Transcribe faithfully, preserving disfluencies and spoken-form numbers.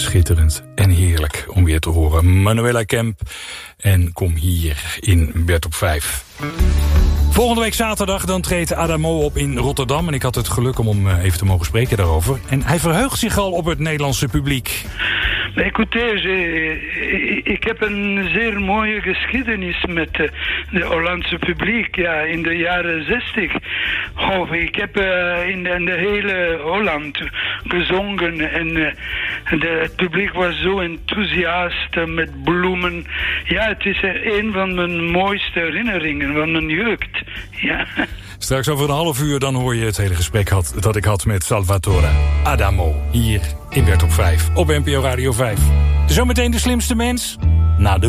schitterend en heerlijk om weer te horen. Manuela Kemp en kom hier in Bert op vijf. Volgende week zaterdag dan treedt Adamo op in Rotterdam. En ik had het geluk om hem even te mogen spreken daarover. En hij verheugt zich al op het Nederlandse publiek. Écoutez, ik heb een zeer mooie geschiedenis met de Hollandse publiek. Ja, in de jaren zestig. Oh, ik heb uh, in, de, in de hele Holland gezongen. En uh, de, het publiek was zo enthousiast uh, met bloemen. Ja, het is een van mijn mooiste herinneringen van mijn jeugd. Ja. Straks over een half uur dan hoor je het hele gesprek had, dat ik had met Salvatore Adamo. Hier in Bert op vijf op N P O Radio vijf. Zometeen de slimste mens. Na de